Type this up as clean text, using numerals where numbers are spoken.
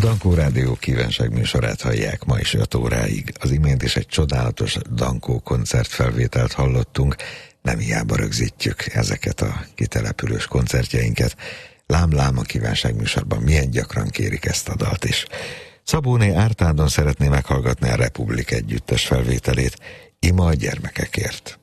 Dankó Rádió kívánság műsorát hallják ma is 5 óráig. Az imént is egy csodálatos Dankó koncertfelvételt hallottunk. Nem hiába rögzítjük ezeket a kitelepülős koncertjeinket. Lám-lám a kívánság műsorban milyen gyakran kérik ezt a dalt is. Szabóné Ártádon szeretné meghallgatni a Republik együttes felvételét, Ima a gyermekekért.